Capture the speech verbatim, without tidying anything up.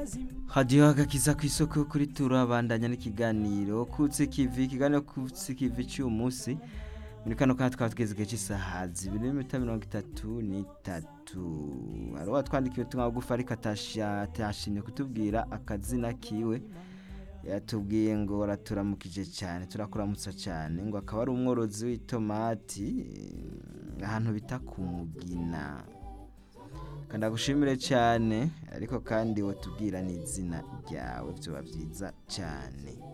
hadiyo agakiza ku isoko kuri turabandanya n'ikiganiro kutse kivi ikiganiro kutse kivi cy'uyu munsi muri kano kanya twaba tugeze igihe cy'isaha zibiri n'iminota mirongo itatu n'itatu hari uwatwandikiye ubutumwa bugufi ariko atashimye kutubwira akazina kiwe yatubwiye ngo raturamukije cyane turakuramutsa cyane ngo akaba ari umworozi w'itomati ahantu bita ku Mugina kandi agushimire cyane ariko kandi watubwira n'izina ryawe byoba byiza cyane